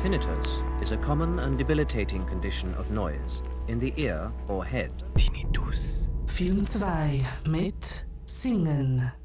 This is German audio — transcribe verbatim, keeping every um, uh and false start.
Tinnitus is a common and debilitating condition of noise in the ear or head. Tinnitus. Film zwei mit Singen.